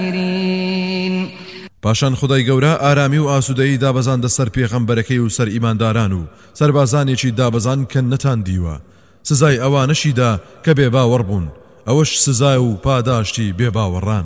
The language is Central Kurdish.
پاشان خدای گەورە ئارامی و ئاسوودەیی دابەزاندە سەر پێغەمبەرەکەی و سەر ئیمانداران و سەربازانێکی دابەزان کە نەتاندیوە سزای ئەوانەشیدا کە بێباوەڕ بوون ئەوەش سزای و پاداشتی بێباوەڕان.